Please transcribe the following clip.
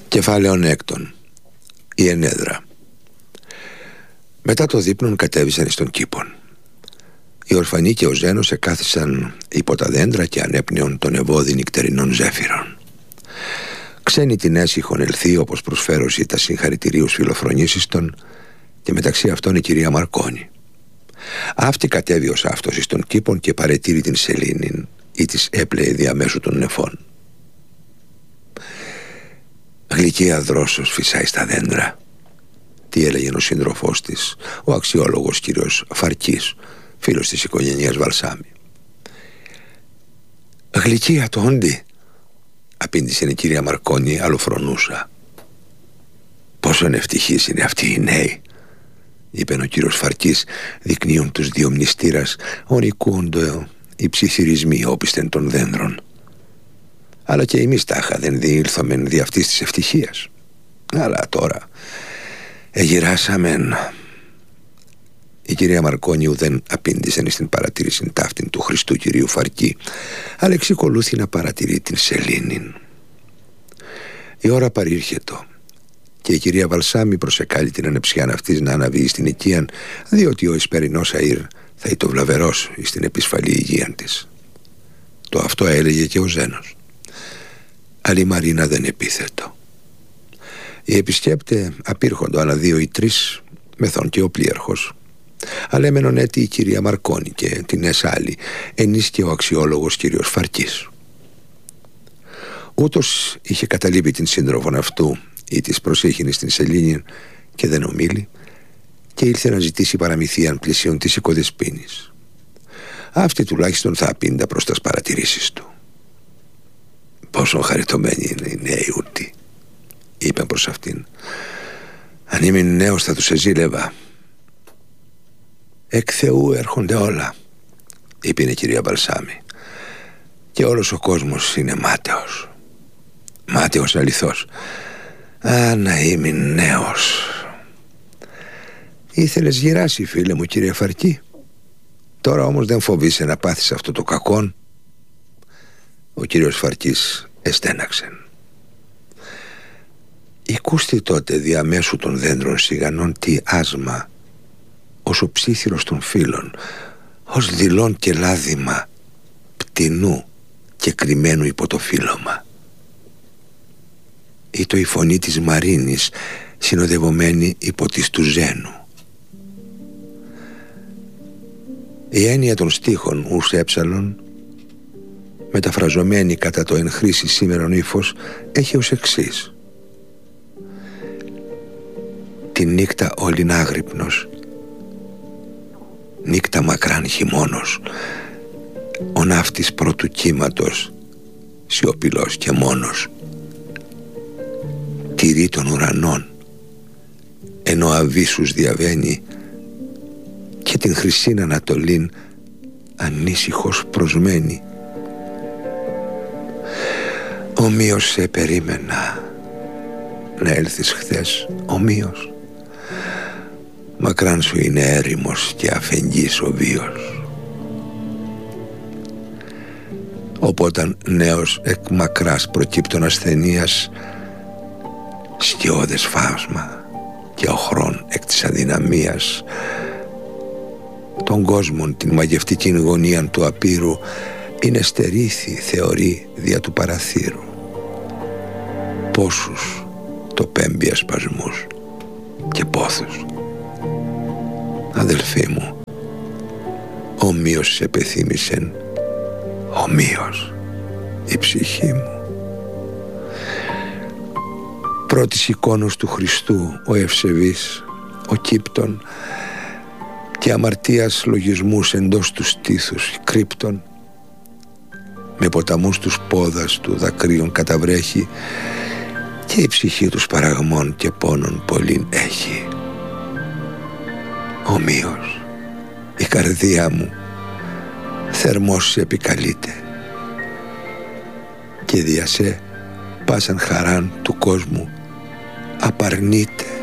Κεφάλαιον έκτον. Η ενέδρα. Μετά το δείπνον κατέβησαν εις τον κήπον. Οι ορφανοί και ο Ζένος εκάθισαν υπό τα δέντρα και ανέπνεον των ευώδη νυχτερινών ζέφυρων. Ξένοι την έσυχον ελθεί, όπως προσφέρωση τα συγχαρητηρίους φιλοφρονήσεις των, και μεταξύ αυτών η κυρία Μαρκόνη. Αυτή κατέβη ως αυτός εις τον κήπον και παρετήρη την σελήνην, ή της έπλεε διαμέσου των νεφών. Γλυκία δρόσος φυσάει στα δέντρα. Τι έλεγε ο σύντροφός της, ο αξιόλογος κύριος Φαρκής, φίλος της οικογένειας Βαλσάμι. «Γλυκία το όντι», απήντησε η κυρία Μαρκόνη αλλοφρονούσα. «Πόσο ευτυχείς είναι αυτοί οι νέοι», είπε ο κύριος Φαρκής, δεικνύουν τους δύο μνηστήρας, ονικούντο οι ψιθυρισμοί όπισθεν των δένδρων. «Αλλά και εμείς τάχα δεν διήλθομεν δι' αυτής της ευτυχίας. Αλλά τώρα εγυράσαμεν». Η κυρία Μαρκόνη ουδέν απήντησεν στην παρατήρηση ταύτην του Χριστού κυρίου Φαρκή, αλλά εξεκολούθη να παρατηρεί την σελήνην. Η ώρα παρήρχετο και η κυρία Βαλσάμι προσεκάλει την ανεψιάν αυτής να αναβεί στην οικίαν, διότι ο εσπερινός αήρ θα ήτο βλαβερός στην επισφαλή υγείαν της. Το αυτό έλεγε και ο Ζένος. Αλλά η Μαρίνα δεν επίθετο. Οι επισκέπτε απήρχοντο άλλα 2 ή 3, μεθόν και ο πλοίαρχος. Αλλά έμενον έτη η κυρία Μαρκόνη και την εσάλη ενίσκε ο αξιόλογος κύριος Φαρκής. Ούτως είχε καταλείπει την σύντροφον αυτού ή της προσέχεινη στην σελήνη και δεν ομίλη, και ήλθε να ζητήσει παραμυθίαν πλησίον της οικοδεσποίνης. Αυτή τουλάχιστον θα απίντα προς τας παρατηρήσεις του. «Πόσο χαριτωμένοι είναι οι νέοι ούτοι», είπε προς αυτήν. «Αν ήμουν νέος θα τους εζήλευα». «Εκ Θεού έρχονται όλα», είπε η κυρία Βαλσάμι, «και όλος ο κόσμος είναι μάταιος. Μάταιος αληθώς. Α, να ήμουν νέος». «Ήθελες γυράσει, φίλε μου, κύριε Φαρκή. Τώρα όμως δεν φοβείσαι να πάθεις αυτό το κακόν». Ο κύριος Φαρκής εστέναξεν. «Οικούστη τότε διαμέσου των δέντρων σιγανών τι άσμα, ως ο ψήθυρος των φύλων, ως δειλόν και λάδημα πτηνού και κρυμμένου υπό το φύλλωμα. Ήτο η φωνή της Μαρίνης συνοδευομένη υπό της του Ζένου. Η έννοια των στίχων ους έψαλον, μεταφραζομένη κατά το εν χρήση σήμερον ύφος, έχει ως εξής: τη νύχτα όλην άγρυπνος, νύχτα μακράν χειμώνος, ο ναύτης πρώτου κύματος, σιωπηλός και μόνος, τηρεί των ουρανών, ενώ αβύσσους διαβαίνει και την χρυσήν Ανατολήν ανήσυχος προσμένει. Ομοίως σε περίμενα να έλθεις χθες, ομοίως. Μακράν σου είναι έρημος και αφεγγής ο βίος. Οπότε νέος εκ μακράς προκύπτων ασθενείας, σκιώδες φάσμα και οχρόν εκ της αδυναμίας, των κόσμων την μαγευτικήν γωνίαν του απείρου είναι στερήθη θεωρεί δια του παραθύρου. Πόσους το πέμπει ασπασμούς και πόθους. Αδελφοί μου, ομοίως σε πεθύμησεν, ομοίως η ψυχή μου. Πρώτης εικόνος του Χριστού ο ευσεβής, ο Κύπτον, και αμαρτίας λογισμούς εντός του στήθους κρύπτων, με ποταμούς τους πόδας του δακρύων καταβρέχει, και η ψυχή τους παραγμών και πόνων πολλήν έχει. Ομοίως η καρδία μου θερμός σε επικαλείται, και δια σε πάσαν χαράν του κόσμου απαρνείται.